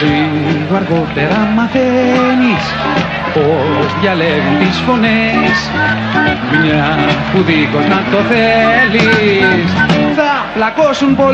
Λίγο αργότερα μαθαίνεις πως διαλέγουν τις φωνές, μια που δίχως να το θέλεις θα πλακώσουν πολύ.